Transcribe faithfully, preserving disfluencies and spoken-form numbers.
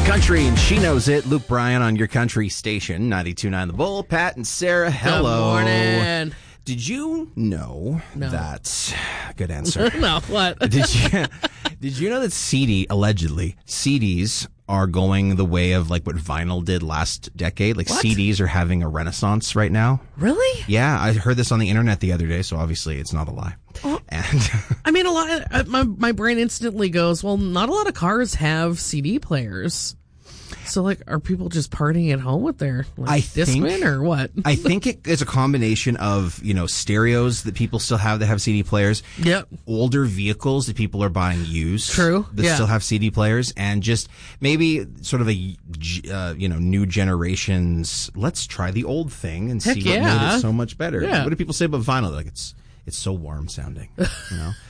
Country, and she knows it. Luke Bryan on your country station, ninety-two point nine The Bull. Pat and Sarah, hello. Good morning. Did you know No. that... Good answer. No, what? Did you, did you know that C D, allegedly, C Ds are going the way of like what vinyl did last decade? Like What? C Ds are having a renaissance right now. Really? Yeah, I heard this on the internet the other day, so obviously it's not a lie. Oh. And I mean, a lot. Of, uh, my my brain instantly goes, well, not a lot of cars have C D players. So, like, are people just partying at home with their like, I Discman think- or what? I think it is a combination of, you know, stereos that people still have that have C D players. Yep. Older vehicles that people are buying used. True, That yeah. still have C D players. And just maybe sort of a, uh, you know, new generation's, let's try the old thing and Heck see what yeah. made it so much better. Yeah. What do people say about vinyl? Like, it's, it's so warm sounding, you know?